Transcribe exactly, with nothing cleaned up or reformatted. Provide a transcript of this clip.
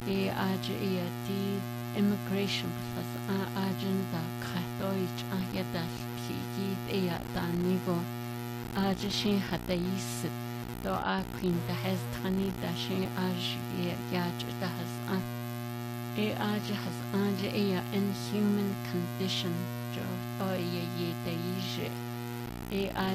e aja ia di immigration plus a agenda katoich a yadal ki yid ea danigo aja shin hadais do a queen da has tani da shin aj e yaj da has a e aja has aja ea inhuman condition jo o ye ye deije e